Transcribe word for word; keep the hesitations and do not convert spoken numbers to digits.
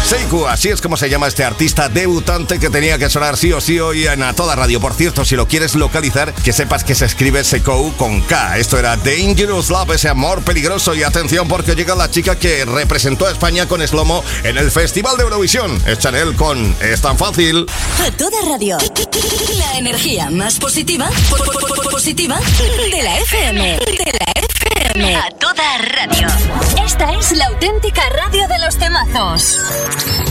Seiku, así es como se llama este artista debutante que tenía que sonar sí o sí hoy en A Toda Radio. Por cierto, si lo quieres localizar, que sepas que se escribe Seiku con K. Esto era Dangerous Love, ese amor peligroso. Y atención, porque llega la chica que representó a España con Slomo en el Festival de Eurovisión. Es Chanel con Es Tan Fácil. A Toda Radio. La energía más positiva, positiva de la F M. De la F M. A Toda Radio. Esta es la auténtica radio de los temazos.